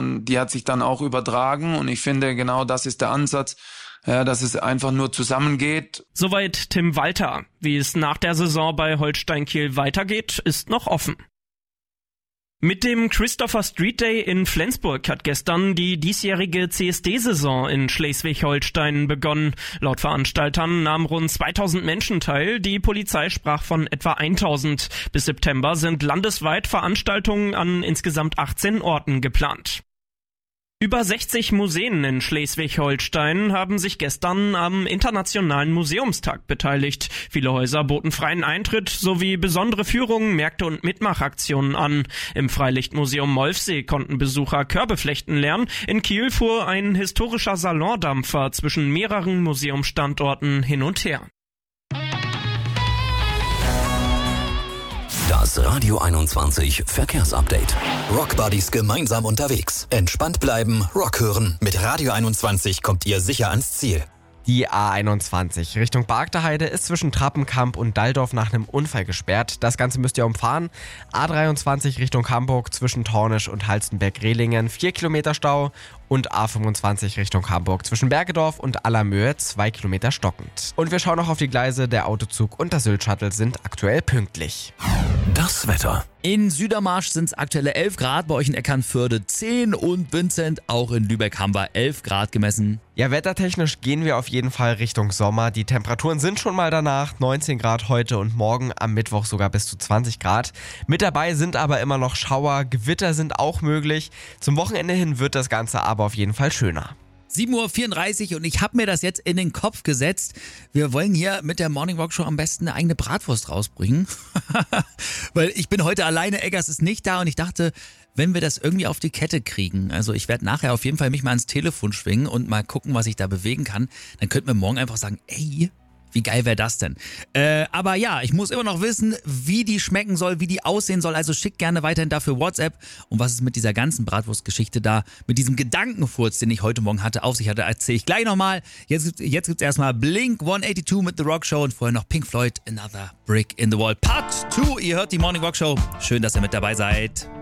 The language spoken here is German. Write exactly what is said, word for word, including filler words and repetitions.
und die hat sich dann auch übertragen und ich finde, genau das ist der Ansatz, ja, dass es einfach nur zusammengeht. Soweit Tim Walter. Wie es nach der Saison bei Holstein Kiel weitergeht, ist noch offen. Mit dem Christopher Street Day in Flensburg hat gestern die diesjährige C S D-Saison in Schleswig-Holstein begonnen. Laut Veranstaltern nahmen rund zweitausend Menschen teil. Die Polizei sprach von etwa tausend. Bis September sind landesweit Veranstaltungen an insgesamt achtzehn Orten geplant. Über sechzig Museen in Schleswig-Holstein haben sich gestern am Internationalen Museumstag beteiligt. Viele Häuser boten freien Eintritt sowie besondere Führungen, Märkte und Mitmachaktionen an. Im Freilichtmuseum Molfsee konnten Besucher Körbe flechten lernen. In Kiel fuhr ein historischer Salondampfer zwischen mehreren Museumsstandorten hin und her. Das Radio einundzwanzig Verkehrsupdate. Rockbuddies gemeinsam unterwegs. Entspannt bleiben, Rock hören. Mit Radio einundzwanzig kommt ihr sicher ans Ziel. Die A einundzwanzig Richtung Bargteheide ist zwischen Trappenkamp und Dalldorf nach einem Unfall gesperrt. Das Ganze müsst ihr umfahren. A dreiundzwanzig Richtung Hamburg zwischen Tornisch und Halstenberg-Rehlingen vier Kilometer Stau. Und A fünfundzwanzig Richtung Hamburg zwischen Bergedorf und Allermöhe zwei Kilometer stockend. Und wir schauen noch auf die Gleise. Der Autozug und das Sylt-Shuttle sind aktuell pünktlich. Das Wetter. In Südermarsch sind es aktuelle elf Grad, bei euch in Eckernförde zehn und Vincent, auch in Lübeck haben wir elf Grad gemessen. Ja, wettertechnisch gehen wir auf jeden Fall Richtung Sommer. Die Temperaturen sind schon mal danach, neunzehn Grad heute und morgen, am Mittwoch sogar bis zu zwanzig Grad. Mit dabei sind aber immer noch Schauer, Gewitter sind auch möglich. Zum Wochenende hin wird das Ganze aber auf jeden Fall schöner. sieben Uhr vierunddreißig und ich habe mir das jetzt in den Kopf gesetzt. Wir wollen hier mit der Morning Rock Show am besten eine eigene Bratwurst rausbringen. Weil ich bin heute alleine, Eggers ist nicht da und ich dachte, wenn wir das irgendwie auf die Kette kriegen, also ich werde nachher auf jeden Fall mich mal ans Telefon schwingen und mal gucken, was ich da bewegen kann, dann könnten wir morgen einfach sagen, ey, wie geil wäre das denn? Äh, aber ja, ich muss immer noch wissen, wie die schmecken soll, wie die aussehen soll. Also schickt gerne weiterhin dafür WhatsApp. Und was es mit dieser ganzen Bratwurstgeschichte da, mit diesem Gedankenfurz, den ich heute Morgen hatte, auf sich hatte, erzähle ich gleich nochmal. Jetzt, jetzt gibt's erstmal Blink one eighty-two mit The Rock Show und vorher noch Pink Floyd, Another Brick in the Wall. Part zwei. Ihr hört die Morning Rock Show. Schön, dass ihr mit dabei seid.